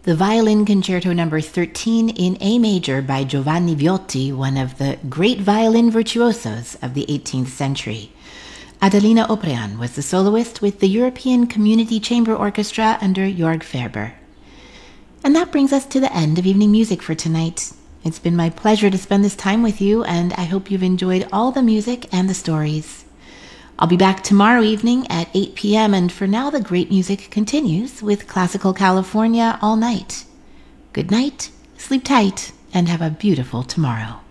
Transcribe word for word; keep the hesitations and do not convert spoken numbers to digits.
the Violin Concerto number thirteen in A major by Giovanni Viotti, one of the great violin virtuosos of the eighteenth century. Adelina Oprean was the soloist with the European Community Chamber Orchestra under Jörg Ferber. And that brings us to the end of evening music for tonight. It's been my pleasure to spend this time with you, and I hope you've enjoyed all the music and the stories. I'll be back tomorrow evening at eight p.m., and for now the great music continues with Classical California all night. Good night, sleep tight, and have a beautiful tomorrow.